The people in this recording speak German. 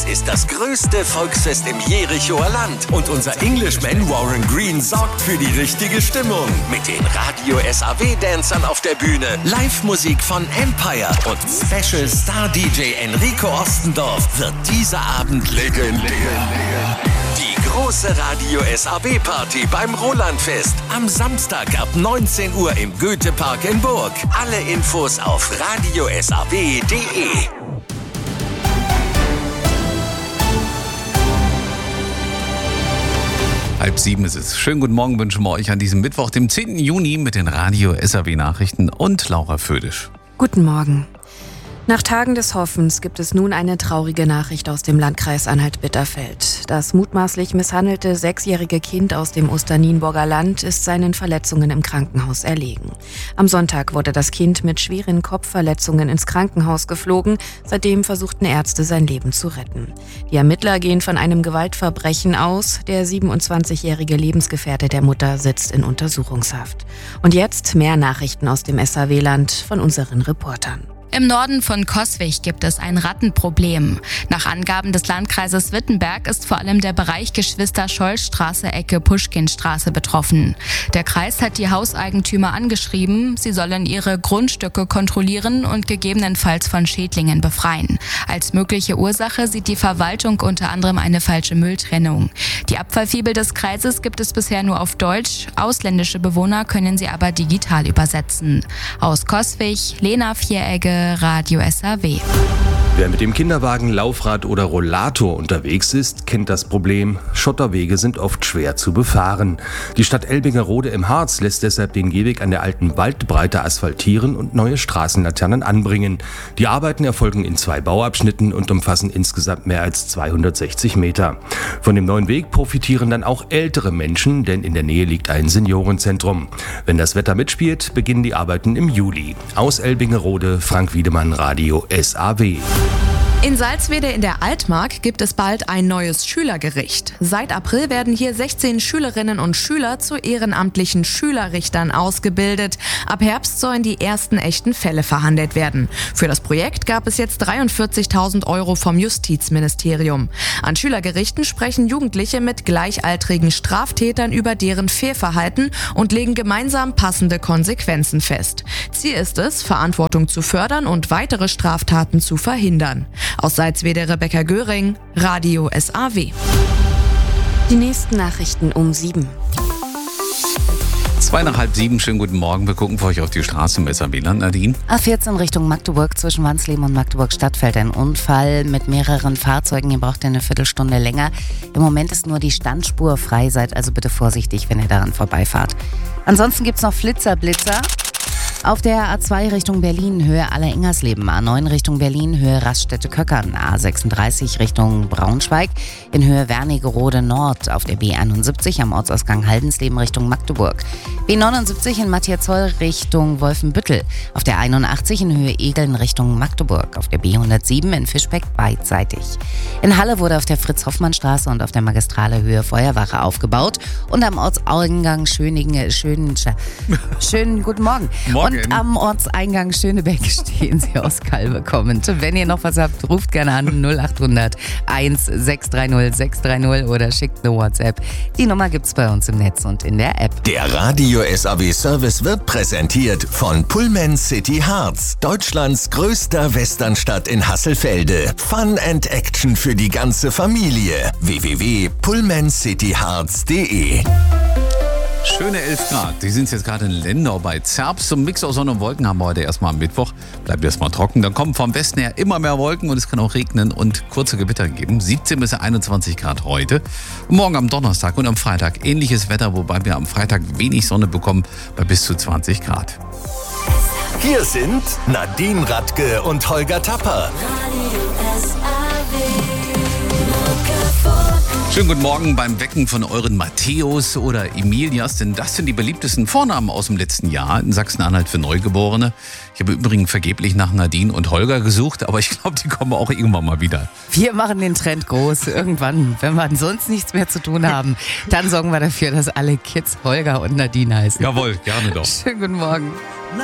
ist das größte Volksfest im Jerichoer Land. Und unser Englishman Warren Green sorgt für die richtige Stimmung. Mit den Radio SAW-Dancern auf der Bühne, Live-Musik von Empire und Special Star DJ Enrico Ostendorf wird dieser Abend legendär. Die große Radio SAW-Party beim Rolandfest. Am Samstag ab 19 Uhr im Goethepark in Burg. Alle Infos auf radiosaw.de. 6:30 ist es. Schönen guten Morgen wünschen wir euch an diesem Mittwoch, dem 10. Juni mit den Radio SAW Nachrichten und Laura Födisch. Guten Morgen. Nach Tagen des Hoffens gibt es nun eine traurige Nachricht aus dem Landkreis Anhalt-Bitterfeld. Das mutmaßlich misshandelte 6-jährige Kind aus dem Osternienburger Land ist seinen Verletzungen im Krankenhaus erlegen. Am Sonntag wurde das Kind mit schweren Kopfverletzungen ins Krankenhaus geflogen. Seitdem versuchten Ärzte, sein Leben zu retten. Die Ermittler gehen von einem Gewaltverbrechen aus. Der 27-jährige Lebensgefährte der Mutter sitzt in Untersuchungshaft. Und jetzt mehr Nachrichten aus dem SAW-Land von unseren Reportern. Im Norden von Coswig gibt es ein Rattenproblem. Nach Angaben des Landkreises Wittenberg ist vor allem der Bereich Geschwister-Scholl-Straße Ecke Puschkinstraße betroffen. Der Kreis hat die Hauseigentümer angeschrieben, sie sollen ihre Grundstücke kontrollieren und gegebenenfalls von Schädlingen befreien. Als mögliche Ursache sieht die Verwaltung unter anderem eine falsche Mülltrennung. Die Abfallfibel des Kreises gibt es bisher nur auf Deutsch. Ausländische Bewohner können sie aber digital übersetzen. Aus Coswig, Lena Vieregge, Radio SAW. Wer mit dem Kinderwagen, Laufrad oder Rollator unterwegs ist, kennt das Problem. Schotterwege sind oft schwer zu befahren. Die Stadt Elbingerode im Harz lässt deshalb den Gehweg an der alten Waldbreite asphaltieren und neue Straßenlaternen anbringen. Die Arbeiten erfolgen in 2 Bauabschnitten und umfassen insgesamt mehr als 260 Meter. Von dem neuen Weg profitieren dann auch ältere Menschen, denn in der Nähe liegt ein Seniorenzentrum. Wenn das Wetter mitspielt, beginnen die Arbeiten im Juli. Aus Elbingerode, Frank Wiedemann, Radio SAW. In Salzwedel in der Altmark gibt es bald ein neues Schülergericht. Seit April werden hier 16 Schülerinnen und Schüler zu ehrenamtlichen Schülerrichtern ausgebildet. Ab Herbst sollen die ersten echten Fälle verhandelt werden. Für das Projekt gab es jetzt 43.000 € vom Justizministerium. An Schülergerichten sprechen Jugendliche mit gleichaltrigen Straftätern über deren Fehlverhalten und legen gemeinsam passende Konsequenzen fest. Ziel ist es, Verantwortung zu fördern und weitere Straftaten zu verhindern. Aus Salzwedel Rebecca Göring, Radio SAW. Die nächsten Nachrichten um 7. 6:30, schönen guten Morgen. Wir gucken für euch auf die Straße im SAW-Land. Nadine? A14 Richtung Magdeburg zwischen Wansleben und Magdeburg-Stadtfeld. Ein Unfall mit mehreren Fahrzeugen. Ihr braucht eine Viertelstunde länger. Im Moment ist nur die Standspur frei. Seid also bitte vorsichtig, wenn ihr daran vorbeifahrt. Ansonsten gibt's noch Blitzer. Auf der A2 Richtung Berlin, Höhe Aller-Ingersleben, A9 Richtung Berlin, Höhe Raststätte-Köckern, A36 Richtung Braunschweig, in Höhe Wernigerode Nord, auf der B71 am Ortsausgang Haldensleben Richtung Magdeburg, B79 in Matthias-Zoll Richtung Wolfenbüttel, auf der 81 in Höhe Egeln Richtung Magdeburg, auf der B107 in Fischbeck beidseitig. In Halle wurde auf der Fritz-Hoffmann-Straße und auf der Magistrale Höhe Feuerwache aufgebaut und am Ortseingang schönen guten Morgen. Und am Ortseingang Schönebeck stehen Sie aus Kalbe kommend. Wenn ihr noch was habt, ruft gerne an 0800 1630 630 oder schickt eine WhatsApp. Die Nummer gibt's bei uns im Netz und in der App. Der Radio SAW Service wird präsentiert von Pullman City Harz, Deutschlands größter Westernstadt in Hasselfelde. Fun and Action für die ganze Familie. www.pullmancityharz.de. Schöne 11 Grad. Die sind jetzt gerade in Lendau bei Zerbst. So ein Mix aus Sonne und Wolken haben wir heute erstmal am Mittwoch. Bleibt erstmal trocken. Dann kommen vom Westen her immer mehr Wolken und es kann auch regnen und kurze Gewitter geben. 17 bis 21 Grad heute. Und morgen am Donnerstag und am Freitag ähnliches Wetter, wobei wir am Freitag wenig Sonne bekommen bei bis zu 20 Grad. Hier sind Nadine Radke und Holger Tapper. Schönen guten Morgen beim Wecken von euren Matthäus oder Emilias, denn das sind die beliebtesten Vornamen aus dem letzten Jahr in Sachsen-Anhalt für Neugeborene. Ich habe übrigens vergeblich nach Nadine und Holger gesucht, aber ich glaube, die kommen auch irgendwann mal wieder. Wir machen den Trend groß. Irgendwann, wenn wir sonst nichts mehr zu tun haben, dann sorgen wir dafür, dass alle Kids Holger und Nadine heißen. Jawohl, gerne doch. Schönen guten Morgen.